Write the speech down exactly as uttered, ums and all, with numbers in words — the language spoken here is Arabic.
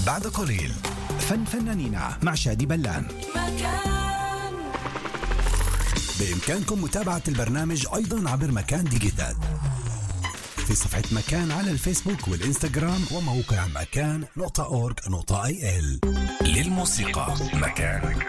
بعد قليل فن فنانينا مع شادي بلان. مكان. بإمكانكم متابعة البرنامج أيضا عبر مكان ديجيتال في صفحة مكان على الفيسبوك والإنستغرام وموقع مكان نقطة أورج نقطة آي إل. للموسيقى مكان.